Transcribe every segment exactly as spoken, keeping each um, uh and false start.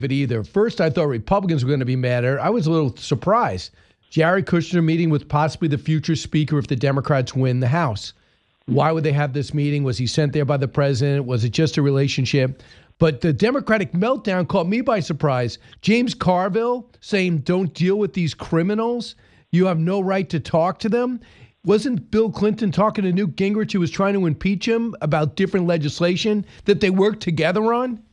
it either. First, I thought Republicans were going to be madder. I was a little surprised. Jared Kushner meeting with possibly the future speaker if the Democrats win the House. Why would they have this meeting? Was he sent there by the president? Was it just a relationship? But the Democratic meltdown caught me by surprise. James Carville saying, don't deal with these criminals. You have no right to talk to them. Wasn't Bill Clinton talking to Newt Gingrich, who was trying to impeach him about different legislation that they worked together on?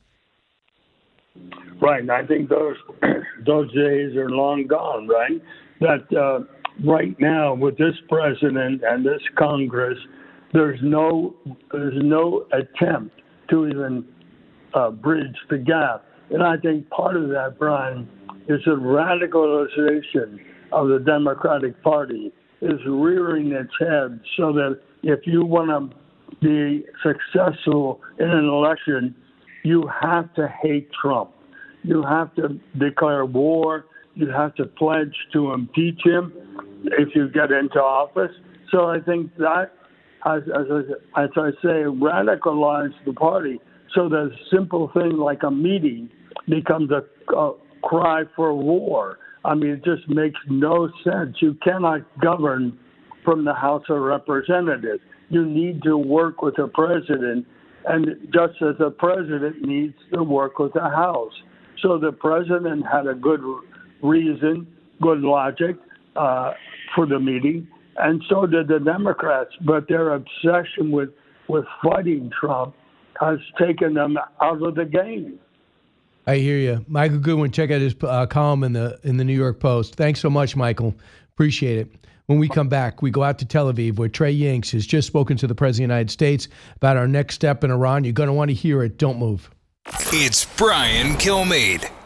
Right, and I think those those days are long gone, right? That uh, right now with this president and this Congress, there's no there's no attempt to even uh, bridge the gap. And I think part of that, Brian, is the radicalization of the Democratic Party is rearing its head so that if you want to be successful in an election, you have to hate Trump. You have to declare war. You have to pledge to impeach him if you get into office. So I think that, as, as, I, as I say, radicalized the party so that a simple thing like a meeting becomes a, a cry for war. I mean, it just makes no sense. You cannot govern from the House of Representatives. You need to work with the president, and just as the president needs to work with the House. So the president had a good reason, good logic uh, for the meeting, and so did the Democrats. But their obsession with, with fighting Trump has taken them out of the game. I hear you. Michael Goodwin, check out his uh, column in the in the New York Post. Thanks so much, Michael. Appreciate it. When we come back, we go out to Tel Aviv, where Trey Yingst has just spoken to the President of the United States about our next step in Iran. You're going to want to hear it. Don't move. It's Brian Kilmeade.